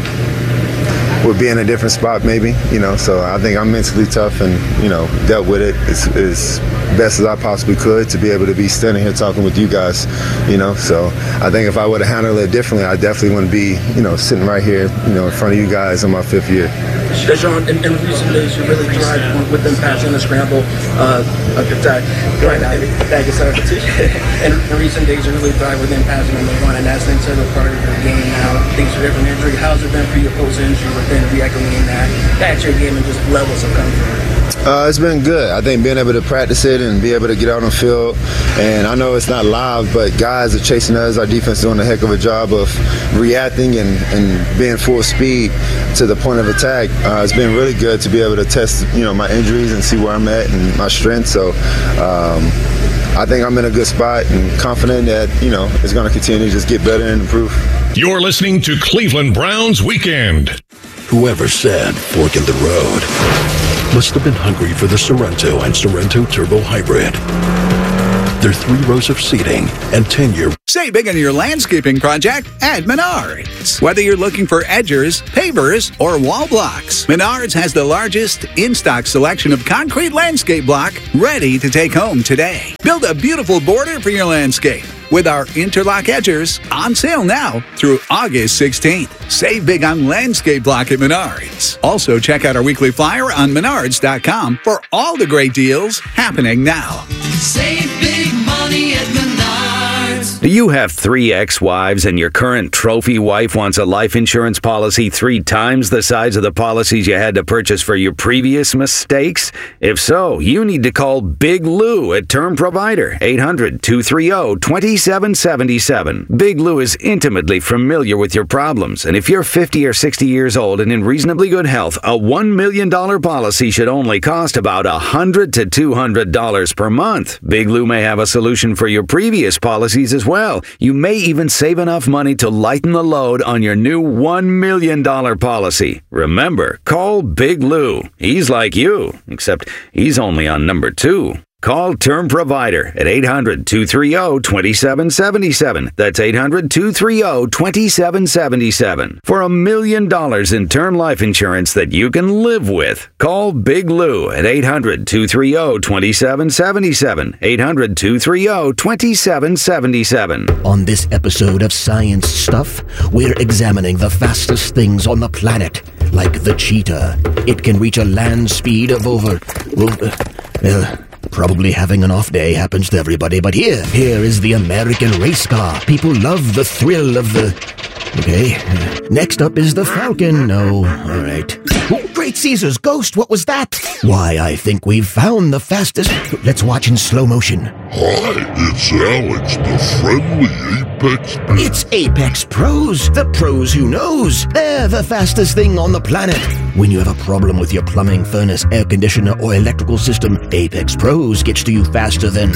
would be in a different spot maybe, So I think I'm mentally tough and, dealt with it as best as I possibly could to be able to be standing here talking with you guys, So I think if I would have handled it differently, I definitely wouldn't be, sitting right here, in front of you guys in my 5th year. Deshaun, in recent days, you really tried with them passing the scramble. In recent days, you really tried with them passing on the run, and that's an integral part of your game now. Things are different injury. How's it been for you post-injury with them re-echoing that your game and just levels of comfort? It's been good. I think being able to practice it and be able to get out on the field, and I know it's not live, but guys are chasing us. Our defense is doing a heck of a job of reacting and being full speed to the point of attack. It's been really good to be able to test, my injuries and see where I'm at and my strengths. So I think I'm in a good spot and confident that, it's going to continue to just get better and improve. You're listening to Cleveland Browns Weekend. Whoever said fork in the road must have been hungry for the Sorrento and Sorrento Turbo Hybrid. Their 3 rows of seating and 10-year. Save big on your landscaping project at Menards. Whether you're looking for edgers, pavers, or wall blocks, Menards has the largest in-stock selection of concrete landscape block ready to take home today. Build a beautiful border for your landscape with our interlock edgers on sale now through August 16th. Save big on landscape block at Menards. Also, check out our weekly flyer on menards.com for all the great deals happening now. Save big money at Menards. Do you have 3 ex-wives and your current trophy wife wants a life insurance policy 3 times the size of the policies you had to purchase for your previous mistakes? If so, you need to call Big Lou at Term Provider, 800-230-2777. Big Lou is intimately familiar with your problems, and if you're 50 or 60 years old and in reasonably good health, a $1 million policy should only cost about $100 to $200 per month. Big Lou may have a solution for your previous policies as well. You may even save enough money to lighten the load on your new $1 million policy. Remember, call Big Lou. He's like you, except he's only on number 2. Call Term Provider at 800-230-2777. That's 800-230-2777. For $1 million in term life insurance that you can live with. Call Big Lou at 800-230-2777. 800-230-2777. On this episode of Science Stuff, we're examining the fastest things on the planet, like the cheetah. It can reach a land speed of over... probably having an off day happens to everybody, but here is the American race car. People love the thrill of the... Okay. Next up is the Falcon. No, all right. Oh, Great Caesar's ghost, what was that? Why, I think we've found the fastest... Let's watch in slow motion. Hi, it's Alex, the friendly Apex... It's Apex Pros, the pros who knows. They're the fastest thing on the planet. When you have a problem with your plumbing, furnace, air conditioner, or electrical system, Apex Pros gets to you faster than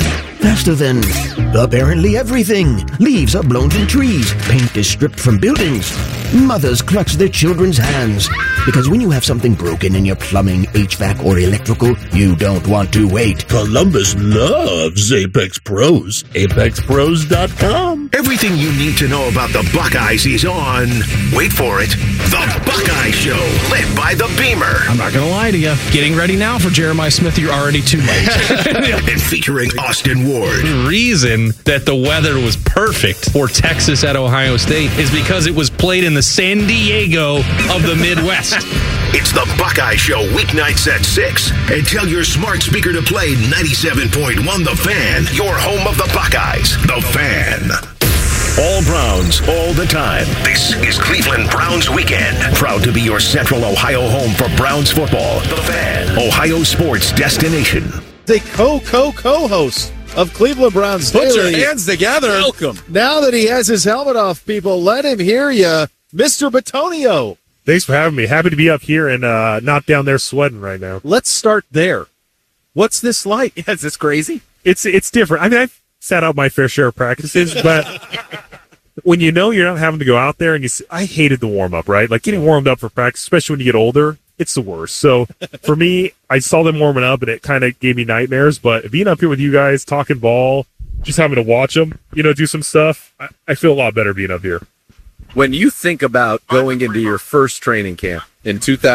apparently everything. Leaves are blown from trees. Paint is stripped from buildings. Mothers clutch their children's hands. Because when you have something broken in your plumbing, HVAC, or electrical, you don't want to wait. Columbus loves Apex Pros. ApexPros.com. Everything you need to know about the Buckeyes is on, wait for it, The Buckeye Show, led by the Beamer. I'm not going to lie to you. Getting ready now for Jeremiah Smith, you're already too late. And featuring Austin Ward. The reason that the weather was perfect for Texas at Ohio State is because it was played in the San Diego of the Midwest. It's The Buckeye Show, weeknights at 6. And tell your smart speaker to play 97.1 The Fan, your home of the Buckeyes. The Fan. All Browns, all the time. This is Cleveland Browns Weekend. Proud to be your Central Ohio home for Browns football. The Fan, Ohio sports destination. The co-host of Cleveland Browns Put Daily. your hands together. Welcome. Now that he has his helmet off, people, let him hear you. Mr. Batonio. Thanks for having me. Happy to be up here and not down there sweating right now. Let's start there. What's this like? Is this crazy? It's different. I mean, I've sat out my fair share of practices, but when you know you're not having to go out there, and I hated the warm-up, right? Like getting warmed up for practice, especially when you get older, it's the worst. So for me, I saw them warming up, and it kind of gave me nightmares. But being up here with you guys, talking ball, just having to watch them, do some stuff, I feel a lot better being up here. when you think about going into your first training camp in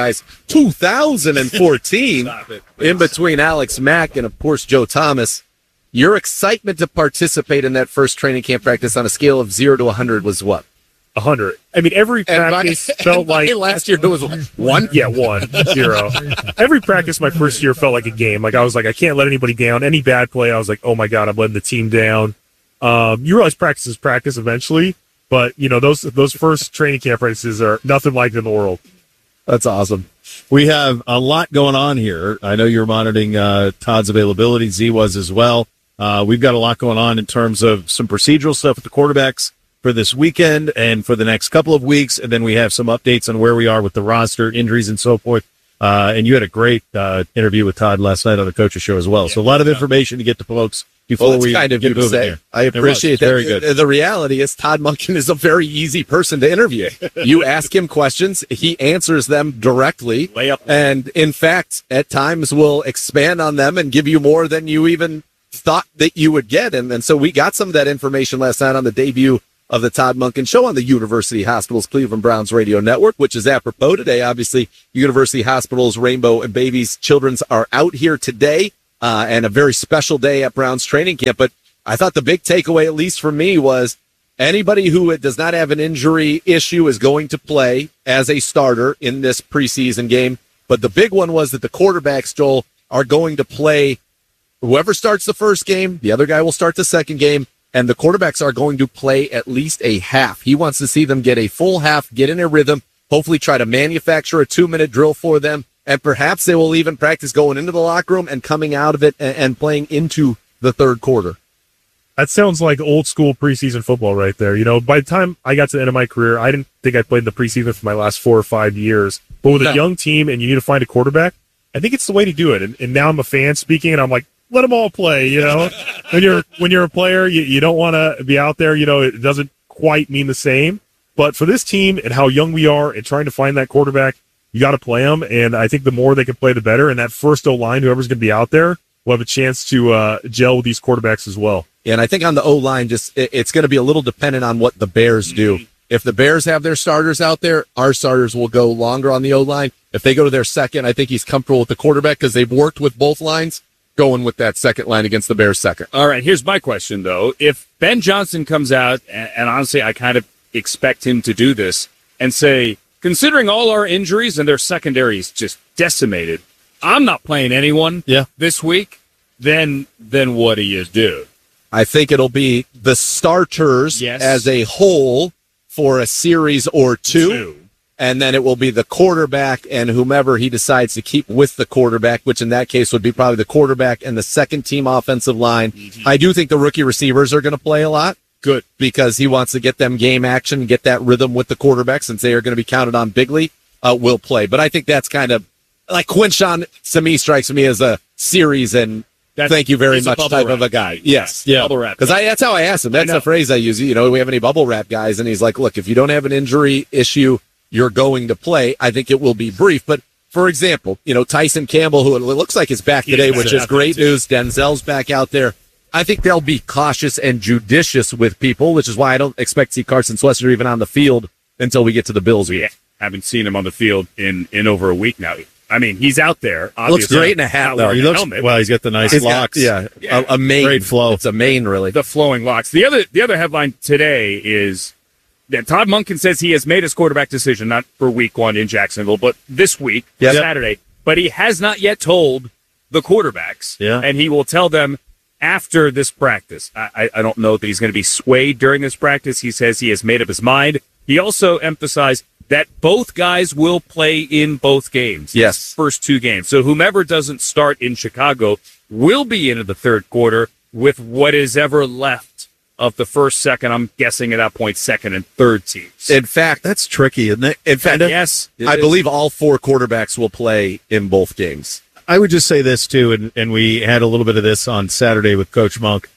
2014, in between Alex Mack and, of course, Joe Thomas, your excitement to participate in that first training camp practice on a scale of 0 to 100 was what? 100. I mean, every practice felt like last year it was 1. Yeah, 1, 0. Every practice my first year felt like a game. Like I was like, I can't let anybody down. Any bad play, I was like, oh my god, I'm letting the team down. You realize practice is practice eventually, but those first training camp practices are nothing like it in the world. That's awesome. We have a lot going on here. I know you're monitoring Todd's availability. Z was as well. We've got a lot going on in terms of some procedural stuff with the quarterbacks for this weekend and for the next couple of weeks. And then we have some updates on where we are with the roster, injuries, and so forth. And you had a great interview with Todd last night on the Coach's Show as well. So a lot of information to get to folks before we kind of get moving here. I appreciate that. Very good. The reality is Todd Monken is a very easy person to interview. You ask him questions, he answers them directly. And in fact, at times will expand on them and give you more than you even thought that you would get. And so we got some of that information last night on the debut of the Todd Monken Show on the University Hospitals Cleveland Browns radio network, which is apropos today. Obviously, University Hospitals Rainbow and Babies Children's are out here today, and a very special day at Browns training camp. But I thought the big takeaway, at least for me, was anybody who does not have an injury issue is going to play as a starter in this preseason game. But the big one was that the quarterbacks, Joel, are going to play. Whoever starts the first game, the other guy will start the second game. And the quarterbacks are going to play at least a half. He wants to see them get a full half, get in a rhythm, hopefully try to manufacture a 2-minute drill for them, and perhaps they will even practice going into the locker room and coming out of it and playing into the third quarter. That sounds like old school preseason football right there. By the time I got to the end of my career, I didn't think I played in the preseason for my last 4 or 5 years. But with a young team and you need to find a quarterback, I think it's the way to do it. And now I'm a fan speaking, and I'm like, let them all play, When you're a player, you don't want to be out there, it doesn't quite mean the same. But for this team and how young we are and trying to find that quarterback, you got to play them. And I think the more they can play, the better. And that first O-line, whoever's going to be out there, will have a chance to gel with these quarterbacks as well. Yeah, and I think on the O-line, it's going to be a little dependent on what the Bears do. If the Bears have their starters out there, our starters will go longer on the O-line. If they go to their second, I think he's comfortable with the quarterback because they've worked with both lines. Going with that second line against the Bears second. All right, here's my question, though. If Ben Johnson comes out, and honestly, I kind of expect him to do this, and say, considering all our injuries and their secondary is just decimated, I'm not playing anyone this week, then what do you do? I think it'll be the starters as a whole for a series or two. And then it will be the quarterback and whomever he decides to keep with the quarterback, which in that case would be probably the quarterback and the second team offensive line. Mm-hmm. I do think the rookie receivers are going to play a lot. Good. Because he wants to get them game action, get that rhythm with the quarterback since they are going to be counted on bigly, will play. But I think that's kind of like Quinshon to me strikes me as a series and thank you very much type of a guy. Yes. Yeah. Bubble wrap. Because that's how I asked him. That's the phrase I use. Do we have any bubble wrap guys? And he's like, look, if you don't have an injury issue, you're going to play. I think it will be brief. But, for example, Tyson Campbell, who it looks like is back today, which is great news. Denzel's back out there. I think they'll be cautious and judicious with people, which is why I don't expect to see Carson Swester even on the field until we get to the Bills week. Yeah, haven't seen him on the field in over a week now. I mean, he's out there. Looks great in a hat, though. He's got the nice locks. A mane. Great flow. It's a mane, really. The flowing locks. The other headline today is that Todd Monken says he has made his quarterback decision, not for week 1 in Jacksonville, but this week, Saturday. But he has not yet told the quarterbacks, and he will tell them after this practice. I don't know that he's going to be swayed during this practice. He says he has made up his mind. He also emphasized that both guys will play in both games. Yes. First 2 games. So whomever doesn't start in Chicago will be into the third quarter with what is ever left of the first, second, I'm guessing at that point, second and third teams. In fact, that's tricky, isn't it? In fact, yes, I believe all 4 quarterbacks will play in both games. I would just say this, too, and we had a little bit of this on Saturday with Coach Monk.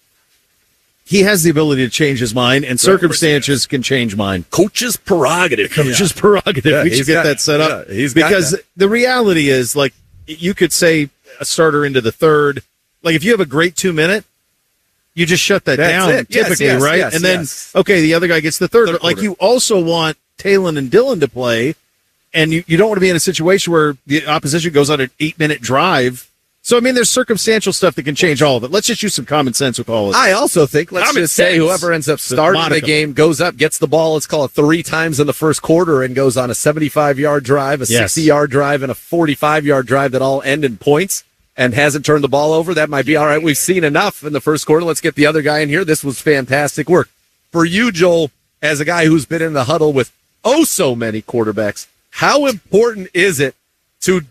He has the ability to change his mind, and circumstances can change mind. Coach's prerogative. Coach's prerogative. Yeah, we should get that set up. Because the reality is, like, you could say a starter into the third. Like, if you have a great 2-minute, you just shut that That's down it. Yes, typically, yes, right? yes, and then, yes. okay, the other guy gets the third. But, like, quarter. you also want Talon and Dylan to play, and you don't want to be in a situation where the opposition goes on an 8-minute drive. So, I mean, there's circumstantial stuff that can change all of it. Let's just use some common sense with all of it. I also think, let's Common just say sense. whoever ends up starting the Modicum. game goes up, gets the ball, let's call it 3 times in the first quarter, and goes on a 75-yard drive, a Yes. 60-yard drive, and a 45-yard drive that all end in points and hasn't turned the ball over. That might be all right. We've seen enough in the first quarter. Let's get the other guy in here. This was fantastic work. For you, Joel, as a guy who's been in the huddle with so many quarterbacks, how important is it to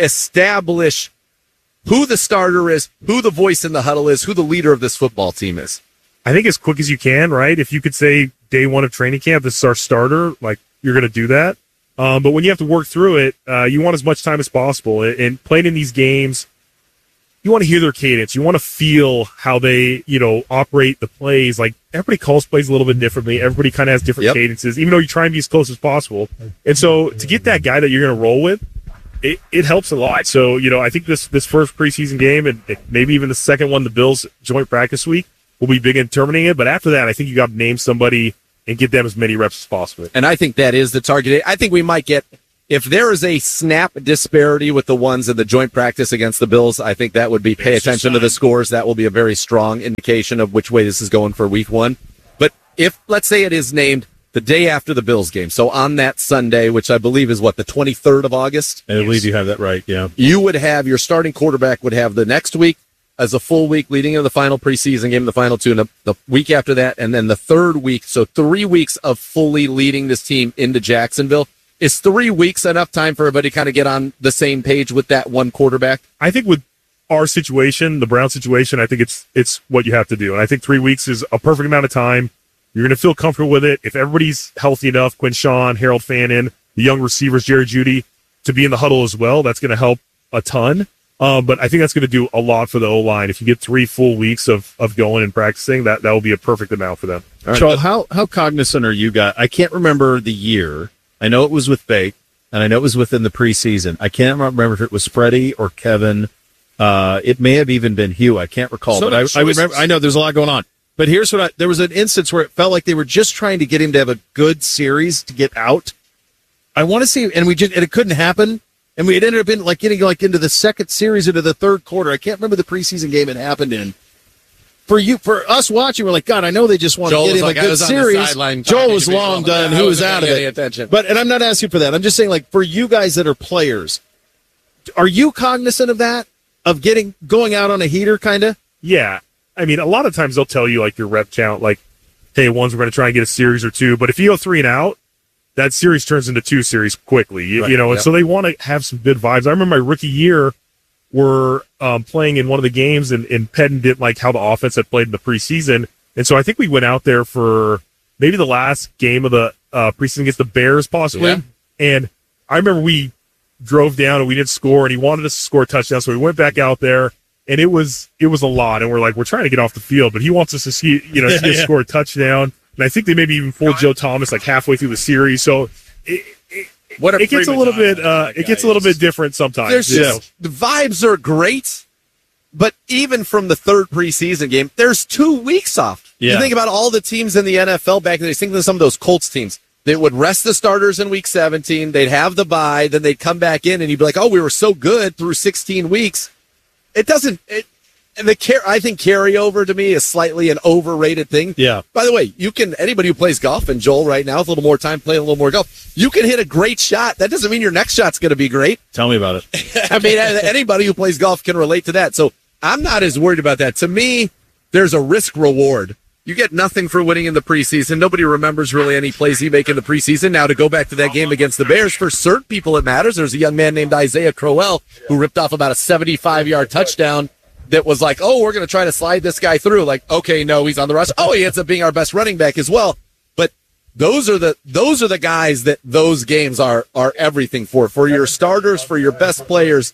establish who the starter is, who the voice in the huddle is, who the leader of this football team is? I think as quick as you can, right? If you could say day one of training camp, this is our starter, like you're going to do that. But when you have to work through it, you want as much time as possible. And playing in these games, you want to hear their cadence. You want to feel how they, operate the plays. Like everybody calls plays a little bit differently. Everybody kind of has different cadences, even though you try and be as close as possible. And so to get that guy that you're going to roll with, it helps a lot. So, I think this first preseason game and maybe even the second one, the Bills joint practice week, will be big in determining it. But after that, I think you got to name somebody and get them as many reps as possible. And I think that is the target. I think we might get, if there is a snap disparity with the ones in the joint practice against the Bills, I think that would be pay attention to the scores. That will be a very strong indication of which way this is going for week 1. But if, let's say it is named the day after the Bills game, so on that Sunday, which I believe is the 23rd of August? I believe you have that right, yeah. You would have, your starting quarterback would have the next week as a full week leading into the final preseason game, the final 2, and the week after that, and then the third week. So 3 weeks of fully leading this team into Jacksonville. Is 3 weeks enough time for everybody to kind of get on the same page with that one quarterback? I think with our situation, the Brown situation, I think it's what you have to do. And I think 3 weeks is a perfect amount of time. You're going to feel comfortable with it. If everybody's healthy enough, Quinshawn, Harold Fannin, the young receivers, Jerry Jeudy, to be in the huddle as well, that's going to help a ton. But I think that's going to do a lot for the O-line. If you get 3 full weeks of going and practicing, that will be a perfect amount for them. All right. Charles, how cognizant are you guys? I can't remember the year. I know it was with Bake, and I know it was within the preseason. I can't remember if it was Freddie or Kevin. It may have even been Hugh. I can't recall. So but I remember. I know there's a lot going on. But here's there was an instance where it felt like they were just trying to get him to have a good series to get out. I want to see, and it couldn't happen. And it ended up getting into the second series into the third quarter. I can't remember the preseason game it happened in. For us watching, we're like, God, I know they just want to get him a good series. Joel was long done. He was out of it. And I'm not asking for that. I'm just saying, for you guys that are players, are you cognizant of that? Of going out on a heater, kind of? Yeah. I mean, a lot of times they'll tell you, your rep count, hey, we're going to try and get a series or 2. But if you go 3 and out, that series turns into 2 series quickly, Right. And so they want to have some good vibes. I remember my rookie year, we're playing in one of the games, and Pedden didn't like how the offense had played in the preseason. And so I think we went out there for maybe the last game of the preseason against the Bears, possibly. Yeah. And I remember we drove down and we didn't score, and he wanted us to score a touchdown. So we went back out there, and it was a lot. And we're trying to get off the field, but he wants us to see us score a touchdown. And I think they maybe even pulled Joe Thomas halfway through the series. So it gets a little bit different sometimes. There's the vibes are great, but even from the third preseason game, there's 2 weeks off. Yeah. You think about all the teams in the NFL back then. Think of some of those Colts teams. They would rest the starters in week 17. They'd have the bye. Then they'd come back in, and you'd be like, oh, we were so good through 16 weeks. I think carryover to me is slightly an overrated thing. Yeah. By the way, anybody who plays golf, and Joel right now with a little more time playing a little more golf, you can hit a great shot. That doesn't mean your next shot's going to be great. Tell me about it. I mean, anybody who plays golf can relate to that. So I'm not as worried about that. To me, there's a risk reward. You get nothing for winning in the preseason. Nobody remembers really any plays you make in the preseason. Now, to go back to that game against the Bears, for certain people it matters. There's a young man named Isaiah Crowell who ripped off about a 75-yard touchdown that was like, oh, we're going to try to slide this guy through. Like, okay, no, he's on the roster. Oh, he ends up being our best running back as well. But those are the guys that those games are everything for your starters, for your best players.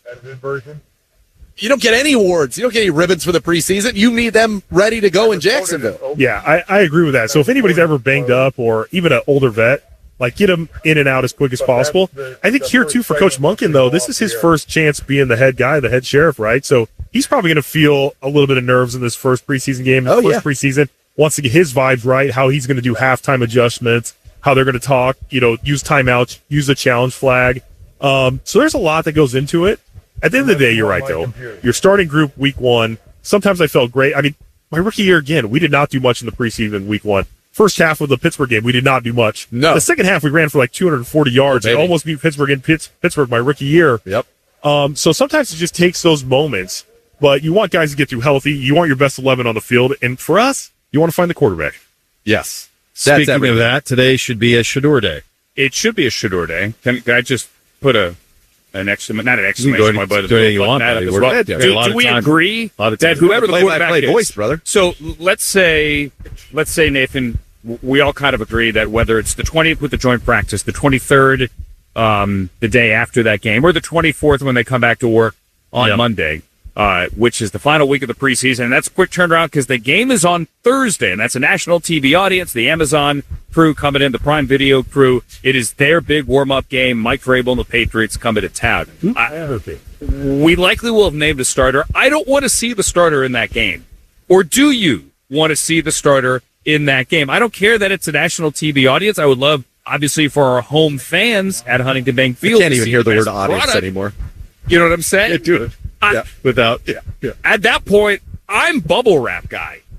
You don't get any awards. You don't get any ribbons for the preseason. You need them ready to go in Jacksonville. Yeah, I agree with that. So if anybody's ever banged up or even an older vet, Like, get him in and out as quick as possible. I think here, too, for Coach Monken, though, this is his first chance being the head guy, the head sheriff, right? So he's probably going to feel a little bit of nerves in this first preseason game. Preseason, wants to get his vibes right, how he's going to do halftime adjustments, how they're going to talk, use timeouts, use the challenge flag. So there's a lot that goes into it. At the end of the day, you're right, though. Your starting group week one, sometimes I felt great. I mean, my rookie year, again, we did not do much in the preseason week one. First half of the Pittsburgh game, we did not do much. No. The second half, we ran for like 240 yards and almost beat Pittsburgh in Pittsburgh my rookie year. Yep. So sometimes it just takes those moments, but you want guys to get through healthy. You want your best 11 on the field. And for us, you want to find the quarterback. Yes. Speaking of that, today should be a Shedeur day. It should be a Shedeur day. Can I just put not an exclamation point, but do we agree that whoever the quarterback is, voice, brother. So let's say Nathan, we all kind of agree that whether it's the 20th with the joint practice, the 23rd, the day after that game, or the 24th when they come back to work on Monday, which is the final week of the preseason. And that's a quick turnaround because the game is on Thursday, and that's a national TV audience. The Amazon crew coming in, the Prime Video crew. It is their big warm-up game. Mike Vrabel and the Patriots coming to town. We likely will have named a starter. I don't want to see the starter in that game. Or do you want to see the starter in that game? I don't care that it's a national TV audience. I would love, obviously, for our home fans at Huntington Bank Field. I can't even hear the word audience anymore. You know what I'm saying? Yeah, do it. At that point, I'm bubble wrap guy.